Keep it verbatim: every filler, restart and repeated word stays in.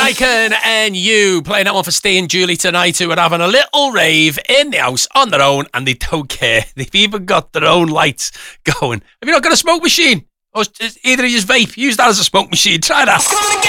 Icon and you playing that one for Stay and Julie tonight, who are having a little rave in the house on their own, and they don't care. They've even got their own lights going. Have you not got a smoke machine? Or is either of you vape? Use that as a smoke machine. Try that.